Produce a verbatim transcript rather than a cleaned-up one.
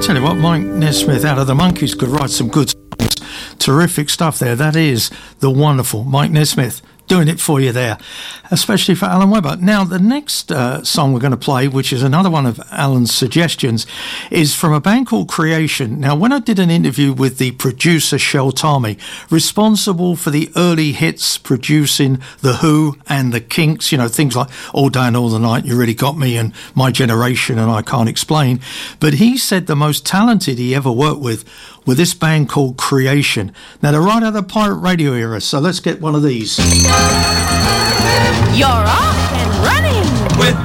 Tell you what, Mike Nesmith out of the Monkees could write some good songs. Terrific stuff there. That is the wonderful Mike Nesmith doing it for you there, especially for Alan Webber. Now, the next uh, song we're going to play, which is another one of Alan's suggestions, is from a band called Creation. Now, when I did an interview with the producer Shel Talmy, responsible for the early hits, producing The Who and The Kinks, you know, things like All Day and All the Night, You Really Got Me, and My Generation, and I Can't Explain, but he said the most talented he ever worked with were this band called Creation. Now, they're right out of the pirate radio era, so let's get one of these. You're off and running with